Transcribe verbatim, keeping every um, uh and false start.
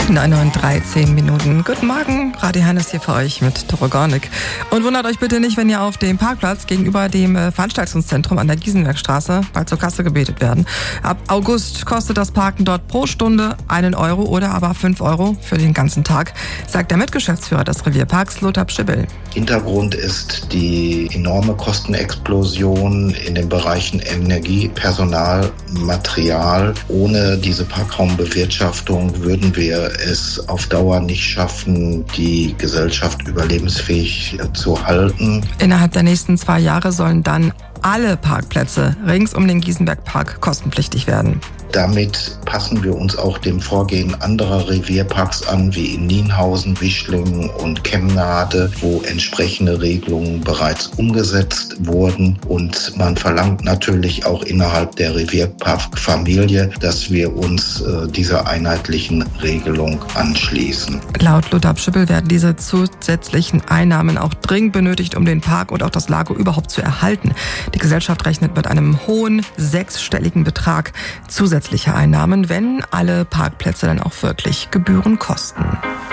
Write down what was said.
neun Uhr und dreizehn Minuten. Guten Morgen, Radio Hannes hier für euch mit Tore Gornik. Und wundert euch bitte nicht, wenn ihr auf dem Parkplatz gegenüber dem Veranstaltungszentrum an der Giesenbergstraße bald zur Kasse gebetet werden. Ab August kostet das Parken dort pro Stunde einen Euro oder aber fünf Euro für den ganzen Tag, sagt der Mitgeschäftsführer des Revierparks, Lothar Pschibbel. Hintergrund ist die enorme Kostenexplosion in den Bereichen Energie, Personal, Material. Ohne diese Parkraumbewirtschaftung würden wir es auf Dauer nicht schaffen, die Gesellschaft überlebensfähig zu halten. Innerhalb der nächsten zwei Jahre sollen dann alle Parkplätze rings um den Giesenbergpark kostenpflichtig werden. Damit passen wir uns auch dem Vorgehen anderer Revierparks an, wie in Nienhausen, Wischlingen und Kemnade, wo entsprechende Regelungen bereits umgesetzt wurden. Und man verlangt natürlich auch innerhalb der Revierparkfamilie, dass wir uns äh, dieser einheitlichen Regelung anschließen. Laut Lothar Pschibbel werden diese zusätzlichen Einnahmen auch dringend benötigt, um den Park und auch das Lago überhaupt zu erhalten. Die Gesellschaft rechnet mit einem hohen sechsstelligen Betrag zusätzliche Einnahmen, wenn alle Parkplätze dann auch wirklich Gebühren kosten.